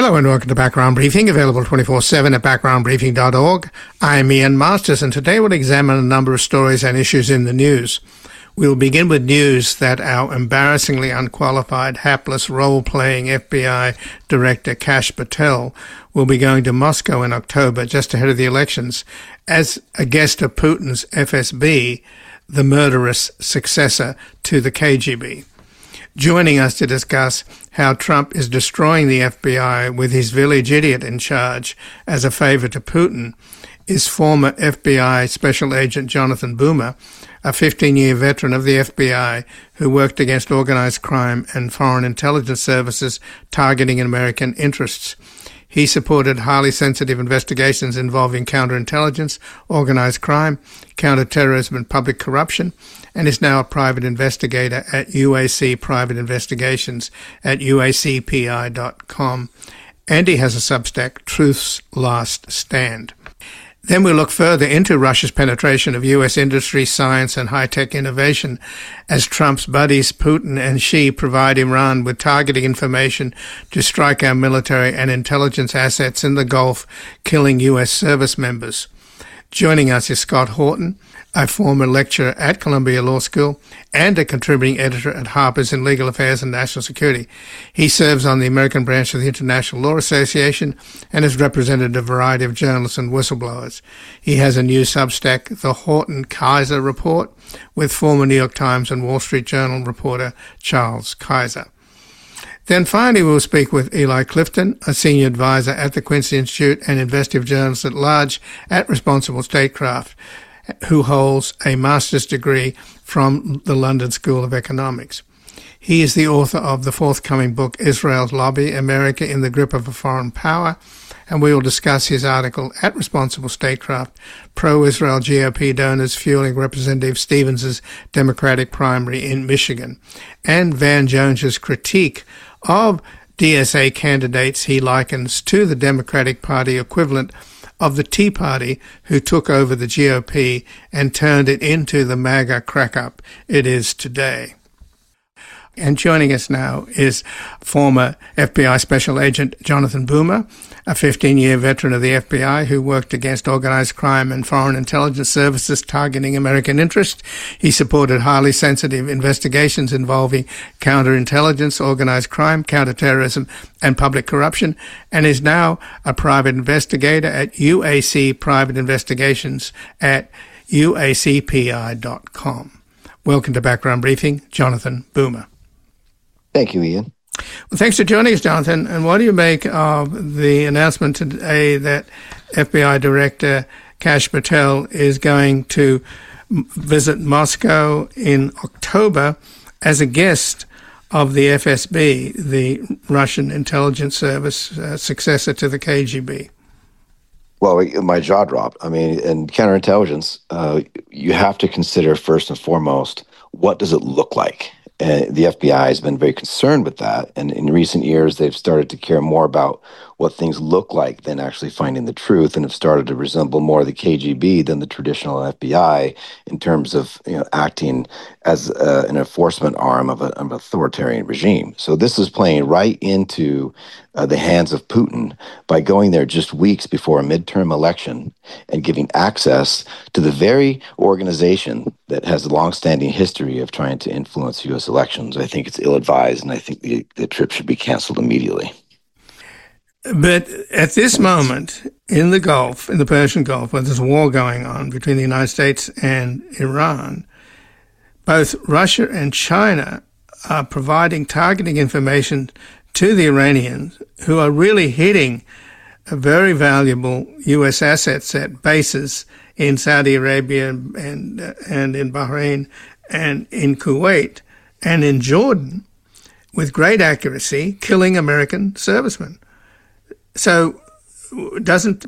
Hello and welcome to Background Briefing, available 24/7 at backgroundbriefing.org. I'm Ian Masters, and today we'll examine a number of stories and issues in the news. We'll begin with news that our embarrassingly unqualified, hapless, role-playing FBI Director Kash Patel will be going to Moscow in October, just ahead of the elections, as a guest of Putin's FSB, the murderous successor to the KGB. Joining us to discuss how Trump is destroying the FBI with his village idiot in charge as a favor to Putin is former FBI Special Agent Jonathan Boomer, a 15-year veteran of the FBI who worked against organized crime and foreign intelligence services targeting American interests. He supported highly sensitive investigations involving counterintelligence, organized crime, counterterrorism, and public corruption, and is now a private investigator at UAC Private Investigations at uacpi.com. And he has a Substack, Truth's Last Stand. Then we look further into Russia's penetration of U.S. industry, science, and high-tech innovation as Trump's buddies Putin and Xi provide Iran with targeting information to strike our military and intelligence assets in the Gulf, killing U.S. service members. Joining us is Scott Horton, a former lecturer at Columbia Law School and a contributing editor at Harper's in Legal Affairs and National Security. He serves on the American branch of the International Law Association and has represented a variety of journalists and whistleblowers. He has a new Substack, The Horton-Kaiser Report, with former New York Times and Wall Street Journal reporter Charles Kaiser. Then finally, we'll speak with Eli Clifton, a senior advisor at the Quincy Institute and investigative journalist at large at Responsible Statecraft, who holds a master's degree from the London School of Economics. He is the author of the forthcoming book, Israel's Lobby, America in the Grip of a Foreign Power, and we will discuss his article at Responsible Statecraft, Pro-Israel GOP Donors Fueling Representative Stevens' Democratic Primary in Michigan, and Van Jones's critique of DSA candidates he likens to the Democratic Party equivalent of the Tea Party, who took over the GOP and turned it into the MAGA crack-up it is today. And joining us now is former FBI Special Agent Jonathan Boomer, a 15-year veteran of the FBI who worked against organized crime and foreign intelligence services targeting American interests. He supported highly sensitive investigations involving counterintelligence, organized crime, counterterrorism, and public corruption, and is now a private investigator at UAC Private Investigations at uacpi.com. Welcome to Background Briefing, Jonathan Boomer. Thank you, Ian. Well, thanks for joining us, Jonathan. And what do you make of the announcement today that FBI Director Kash Patel is going to visit Moscow in October as a guest of the FSB, the Russian intelligence service successor to the KGB? Well, my jaw dropped. I mean, in counterintelligence, you have to consider first and foremost, what does it look like? The FBI has been very concerned with that, and in recent years, they've started to care more about what things look like than actually finding the truth, and have started to resemble more the KGB than the traditional FBI in terms of acting as an enforcement arm of an authoritarian regime. So this is playing right into the hands of Putin by going there just weeks before a midterm election and giving access to the very organization that has a longstanding history of trying to influence U.S. elections. I think it's ill-advised, and I think the trip should be canceled immediately. But at this moment, in the Gulf, in the Persian Gulf, where there's a war going on between the United States and Iran, both Russia and China are providing targeting information to the Iranians, who are really hitting a very valuable U.S. assets at bases in Saudi Arabia and in Bahrain and in Kuwait and in Jordan with great accuracy, killing American servicemen. So doesn't